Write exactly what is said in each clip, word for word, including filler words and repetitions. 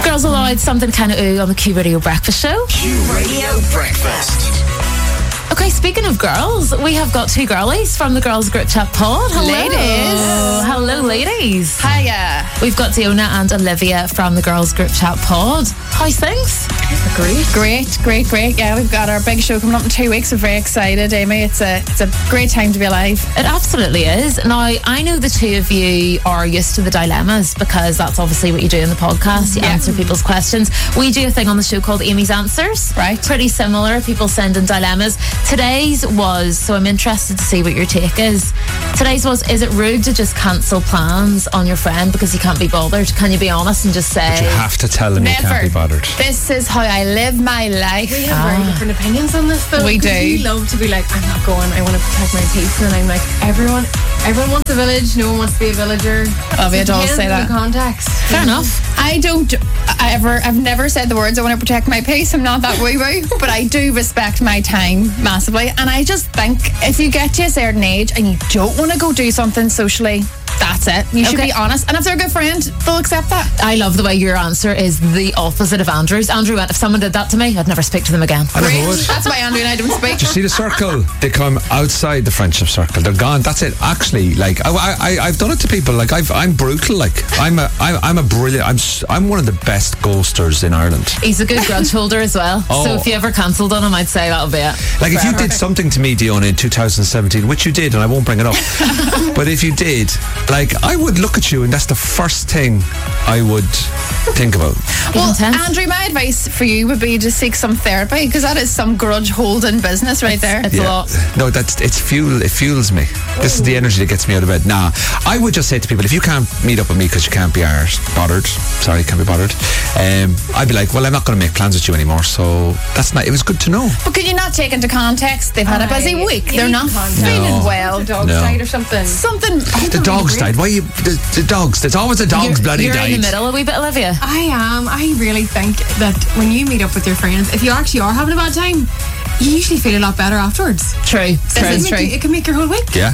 Girls Aloud, something kind of ooh on the Q Radio Breakfast Show. Q Radio Breakfast. Okay, speaking of girls, we have got two girlies from the Girls Group Chat Pod. Hello. Ladies. Hello, ladies. Hiya. We've got Diona and Olivia from the Girls Group Chat Pod. How's things? Great. Great, great, great. Yeah, we've got our big show coming up in two weeks. We're very excited, Amy. It's a it's a great time to be alive. It absolutely is. Now, I know the two of you are used to the dilemmas because that's obviously what you do in the podcast. You Yeah. answer people's questions. We do a thing on the show called Amy's Answers. Right. Pretty similar. People send in dilemmas. Today's was, so I'm interested to see what your take is. Today's was, is it rude to just cancel plans on your friend because you can't be bothered? Can you be honest and just say... But you have to tell them you Never. can't be bothered. This is how I live my life. We have very different opinions on this though. We 'cause do. We love to be like, I'm not going, I want to protect my peace. And I'm like, everyone everyone wants a village, no one wants to be a villager. Oh, we It all depends say on that. the context. Fair enough. I don't I ever, I've never said the words, I want to protect my peace. I'm not that woo-woo. But I do respect my time massively. And I just think if you get to a certain age and you don't want to go do something socially, that's it. You should Okay. be honest. And if they're a good friend, they'll accept that. I love the way your answer is the opposite of Andrew's. Andrew went, if someone did that to me, I'd never speak to them again. I never would. That's why Andrew and I don't speak. Do you see the circle? They come outside the friendship circle. They're gone. That's it. Actually, like I, I, I've done it to people. Like I've, I'm brutal. Like I'm a, I'm, I'm a brilliant. I'm, s- I'm one of the best ghosters in Ireland. He's a good grudge holder as well. Oh. So if you ever cancelled on him, I'd say that'll be it. Like if you Forever. did something to me, Dion, in two thousand seventeen, which you did, and I won't bring it up, but if you did, like I would look at you, and that's the first thing I would think about. Well, Intense. Andrew, my advice for you would be to seek some therapy because that is some grudge holding business right there. It's a lot. No, that's it's fuel. It fuels me. This is the energy that gets me out of bed. Nah, I would just say to people, if you can't meet up with me because you can't be arsed, bothered, sorry, can't be bothered, um, I'd be like, well, I'm not going to make plans with you anymore. So that's not. It was good to know. But could you not take into context they've had a busy Aye. week? You They're need not context. feeling No. well. The dogs No. died or something. Something. The dogs died. Why you? The, the dogs. There's always the dogs You're, bloody you're died. in the middle a wee bit, Olivia. I am. I really think that when you meet up with your friends, if you actually are having a bad time, you usually feel a lot better afterwards. True. This It is can make true. you- It can make your whole week. Yeah.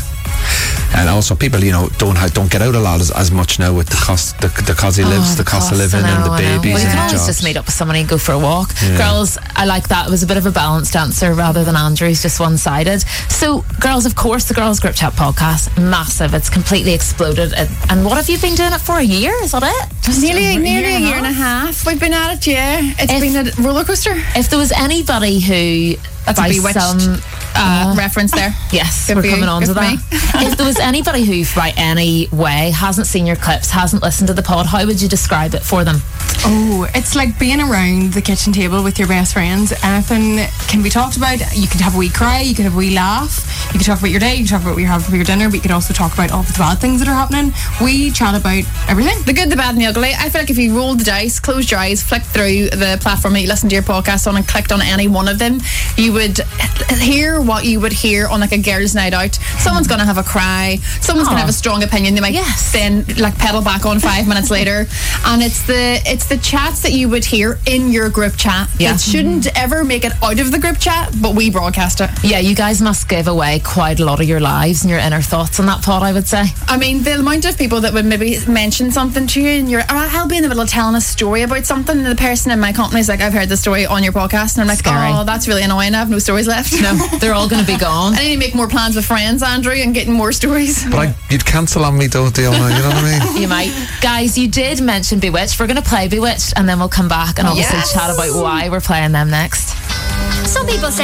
And also, people, you know, don't ha- don't get out a lot as, as much now with the cost, the, the cost he lives, Oh, the cost of costs, living, I and know, the I know. babies Well, you and can the always jobs. just meet up with somebody and go for a walk. Yeah. Girls, I like that. It was a bit of a balanced answer rather than Andrew's just one-sided. So, girls, of course, the Girls Group Chat podcast, massive. It's completely exploded. And, and what have you been doing it for? A year? Is that it? Just Nearly, over nearly a year and a half. We've been at it, yeah. It's If- been a roller coaster. If there was anybody who, That's a by Bewitched some, uh, reference there. yes, Good we're for you, coming on good to for that. me. If there was anybody who, by any way, hasn't seen your clips, hasn't listened to the pod, how would you describe it for them? Oh, it's like being around the kitchen table with your best friends. Anything can be talked about. You could have a wee cry, you could have a wee laugh, you could talk about your day, you could talk about what you're having for your dinner, but you could also talk about all the bad things that are happening. We chat about everything. The good, the bad, and the ugly. I feel like if you rolled the dice, closed your eyes, flicked through the platform that you listen to your podcast on and clicked on any one of them, you would hear what you would hear on like a girls' night out. Someone's going to have a cry. Someone's going Aw. to have a strong opinion. They might Yes. then like pedal back on five minutes later. And it's the it's the chats that you would hear in your group chat. Yeah. It shouldn't ever make it out of the group chat, but we broadcast it. Yeah, you guys must give away quite a lot of your lives and your inner thoughts on that pod, I would say. I mean, the amount of people that would maybe mention something to you and you're, oh, I'll be in the middle of telling a story about something and the person in my company is like, I've heard the story on your podcast, and I'm like, Scary. oh, that's really annoying. I have no stories left. No, they're all going to be gone. I need to make more plans with friends, Andrew, and getting more stories. But I, you'd cancel on me, though, Diona. You know what I mean? You might. Guys, you did mention Bewitched. We're going to play Bewitched and then we'll come back and obviously Yes. chat about why we're playing them next. Some people say